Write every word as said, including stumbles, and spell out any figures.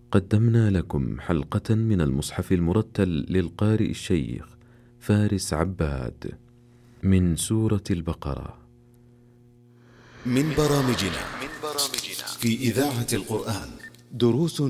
قدمنا لكم حلقة من المصحف المرتل للقارئ الشيخ فارس عباد من سورة البقرة. من برامجنا في إذاعة القرآن دروس